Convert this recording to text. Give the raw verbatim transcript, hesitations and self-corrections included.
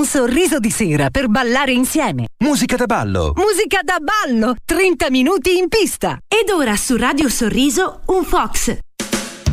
sorriso di sera per ballare insieme. Musica da ballo. Musica da ballo, trenta minuti in pista. Ed ora su Radio Sorriso un Fox,